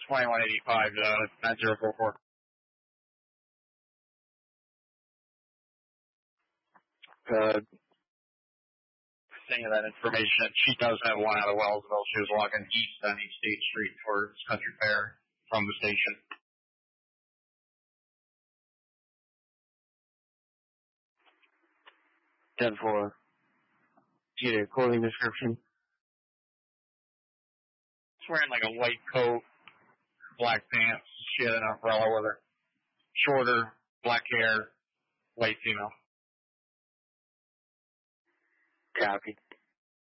2185 9044. Seeing that information, she does have one out of Wellsville. She was walking east on East State Street towards Country Fair from the station. 10-4. Get a clothing description. She's wearing like a white coat, black pants. She had an umbrella with her. Shorter, black hair, white female. Copy.